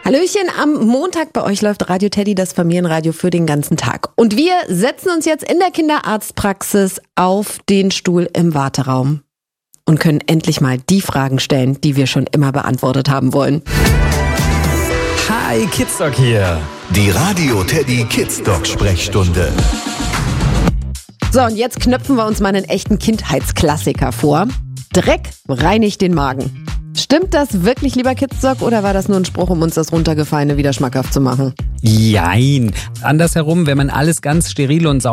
Hallöchen, am Montag bei euch läuft Radio Teddy, das Familienradio für den ganzen Tag. Und wir setzen uns jetzt in der Kinderarztpraxis auf den Stuhl im Warteraum und können endlich mal die Fragen stellen, die wir schon immer beantwortet haben wollen. Hi, Kidsdoc hier. Die Radio Teddy Kidsdoc Sprechstunde. So, und jetzt knöpfen wir uns mal einen echten Kindheitsklassiker vor. Dreck reinigt den Magen. Stimmt das wirklich, lieber Kidsdoc, oder war das nur ein Spruch, um uns das Runtergefallene wieder schmackhaft zu machen? Jein. Andersherum, wenn man alles ganz steril und